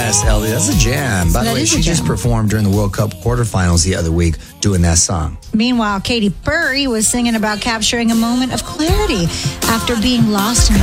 Yes, Ellie, that's a jam. By the way, she just performed during the World Cup quarterfinals the other week doing that song. Meanwhile, Katy Perry was singing about capturing a moment of clarity after being lost in